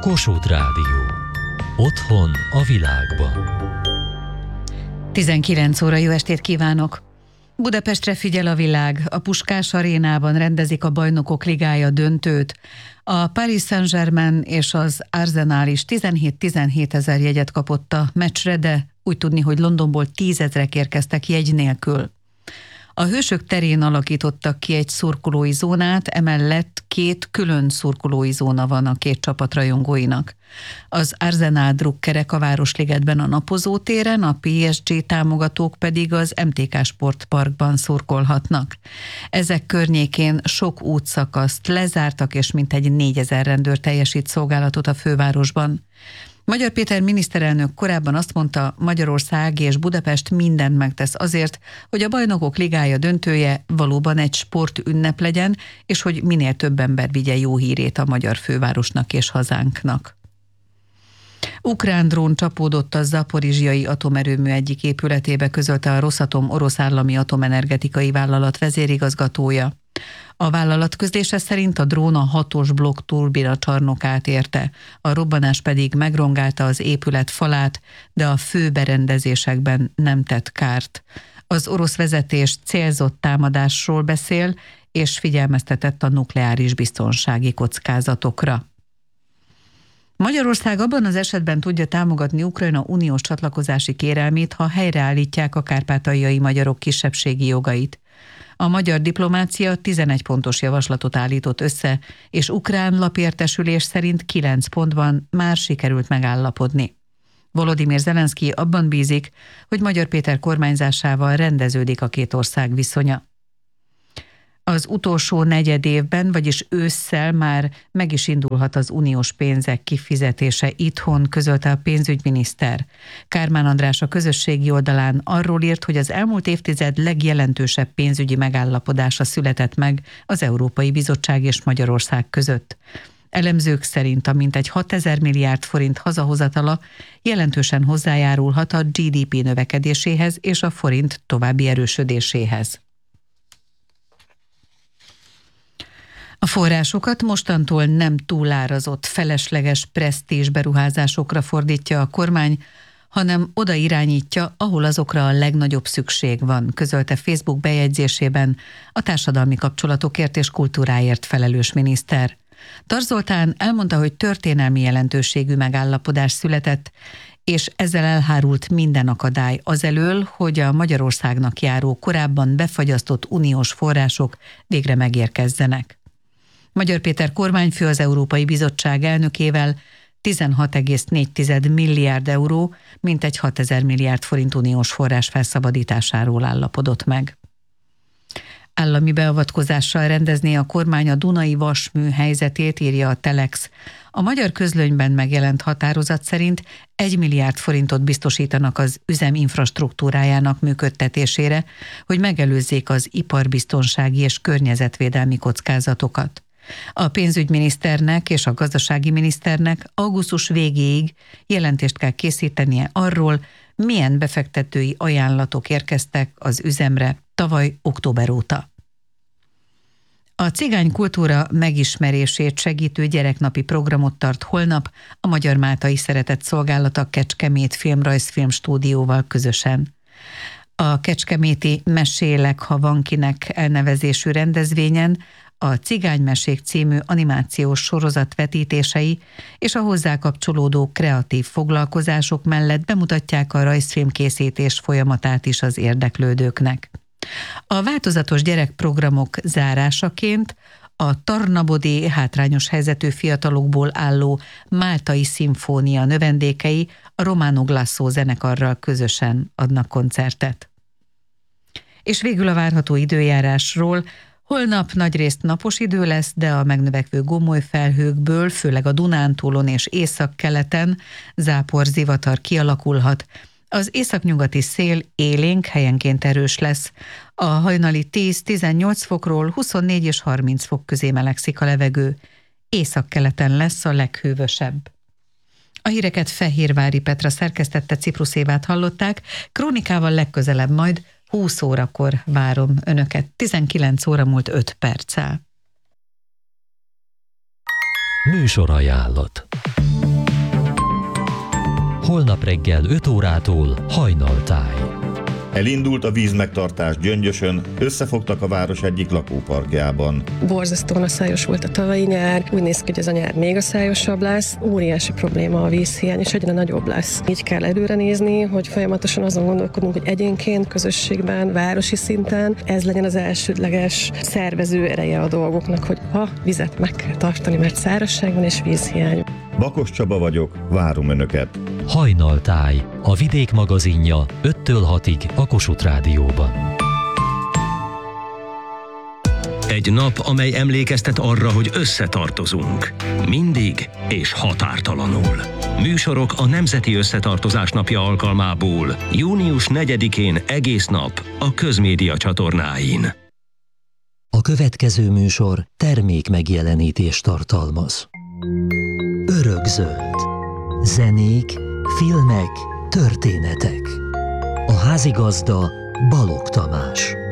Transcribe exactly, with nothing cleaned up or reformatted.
Kossuth Rádió. Otthon a világban. tizenkilenc óra, jó estét kívánok! Budapestre figyel a világ, a Puskás Arénában rendezik a Bajnokok Ligája döntőt. A Paris Saint-Germain és az Arsenal is tizenhét-tizenhét ezer jegyet kapott a meccsre, de úgy tudni, hogy Londonból tízezrek érkeztek jegy nélkül. A Hősök terén alakítottak ki egy szurkolói zónát, emellett két külön szurkolói zóna van a két csapat rajongóinak. Az Arsenal drukkerek a Városligetben a Napozó téren, a pé es gé támogatók pedig az em té ká Sportparkban szurkolhatnak. Ezek környékén sok útszakaszt lezártak, és mintegy négyezer rendőr teljesít szolgálatot a fővárosban. Magyar Péter miniszterelnök korábban azt mondta, Magyarország és Budapest mindent megtesz azért, hogy a Bajnokok Ligája döntője valóban egy sportünnep legyen, és hogy minél több ember vigye jó hírét a magyar fővárosnak és hazánknak. Ukrán drón csapódott a zaporizsiai atomerőmű egyik épületébe, közölte a Rosatom orosz állami atomenergetikai vállalat vezérigazgatója. A vállalat közlése szerint a drón a hatos blokk turbina csarnokát érte, a robbanás pedig megrongálta az épület falát, de a fő berendezésekben nem tett kárt. Az orosz vezetés célzott támadásról beszél, és figyelmeztetett a nukleáris biztonsági kockázatokra. Magyarország abban az esetben tudja támogatni Ukrajna uniós csatlakozási kérelmét, ha helyreállítják a kárpátaljai magyarok kisebbségi jogait. A magyar diplomácia tizenegy pontos javaslatot állított össze, és ukrán lapértesülés szerint kilenc pontban már sikerült megállapodni. Volodymyr Zelenszky abban bízik, hogy Magyar Péter kormányzásával rendeződik a két ország viszonya. Az utolsó negyed évben, vagyis ősszel már meg is indulhat az uniós pénzek kifizetése itthon, közölte a pénzügyminiszter. Kármán András a közösségi oldalán arról írt, hogy az elmúlt évtized legjelentősebb pénzügyi megállapodása született meg az Európai Bizottság és Magyarország között. Elemzők szerint a mintegy hatezer milliárd forint hazahozatala jelentősen hozzájárulhat a gé dé pé növekedéséhez és a forint további erősödéséhez. A forrásokat mostantól nem túlárazott, felesleges presztízs beruházásokra fordítja a kormány, hanem oda irányítja, ahol azokra a legnagyobb szükség van, közölte Facebook bejegyzésében a társadalmi kapcsolatokért és kultúráért felelős miniszter. Tarts Zoltán elmondta, hogy történelmi jelentőségű megállapodás született, és ezzel elhárult minden akadály azelől, hogy a Magyarországnak járó korábban befagyasztott uniós források végre megérkezzenek. Magyar Péter kormányfő az Európai Bizottság elnökével tizenhat egész négy milliárd euró, mintegy hatezer milliárd forint uniós forrás felszabadításáról állapodott meg. Állami beavatkozással rendezné a kormány a Dunai vasmű helyzetét, írja a Telex. A magyar közlönyben megjelent határozat szerint egy milliárd forintot biztosítanak az üzem infrastruktúrájának működtetésére, hogy megelőzzék az iparbiztonsági és környezetvédelmi kockázatokat. A pénzügyminiszternek és a gazdasági miniszternek augusztus végéig jelentést kell készítenie arról, milyen befektetői ajánlatok érkeztek az üzemre tavaly október óta. A cigány kultúra megismerését segítő gyereknapi programot tart holnap a Magyar Máltai Szeretett Szolgálata Kecskemét Filmrajzfilm Stúdióval közösen. A kecskeméti Mesélek, ha van kinek elnevezésű rendezvényen a Cigánymesék című animációs sorozat vetítései és a hozzá kapcsolódó kreatív foglalkozások mellett bemutatják a rajzfilmkészítés folyamatát is az érdeklődőknek. A változatos gyerekprogramok zárásaként a Tarnabodi hátrányos helyzetű fiatalokból álló Máltai Szimfónia növendékei a Romano Glasso zenekarral közösen adnak koncertet. És végül a várható időjárásról. Holnap nagyrészt napos idő lesz, de a megnövekvő gomolyfelhőkből, főleg a Dunántúlon és északkeleten zápor, zivatar kialakulhat. Az északnyugati szél élénk, helyenként erős lesz. A hajnali tíz-tizennyolc fokról huszonnégy és harminc fok közé melegszik a levegő. Északkeleten lesz a leghűvösebb. A híreket Fehérvári Petra szerkesztette, Ciprus Évát hallották, krónikával legközelebb majd húsz órakor várom önöket. tizenkilenc óra múlt öt perccel. Műsorajánlat. Holnap reggel öt órától Hajnaltáj. Elindult a vízmegtartás Gyöngyösön, összefogtak a város egyik lakóparkjában. Borzasztóan szájos volt a tavalyi nyár, úgy néz ki, hogy ez a nyár még a szájosabb lesz. Óriási probléma a vízhiány, és egyre nagyobb lesz. Így kell előre nézni, hogy folyamatosan azon gondolkodunk, hogy egyénként, közösségben, városi szinten ez legyen az elsődleges szervező ereje a dolgoknak, hogy a vizet meg kell tartani, mert szárazság van és vízhiány. Bakos Csaba vagyok, várom Önöket! Hajnaltáj, a Vidék magazinja öttől hatig a Kossuth Rádióban. Egy nap, amely emlékeztet arra, hogy összetartozunk. Mindig és határtalanul. Műsorok a Nemzeti Összetartozás Napja alkalmából június negyedikén egész nap a Közmédia csatornáin. A következő műsor termék megjelenítést tartalmaz. Örökzöld. Zenék, filmek, történetek. A házigazda Balogh Tamás.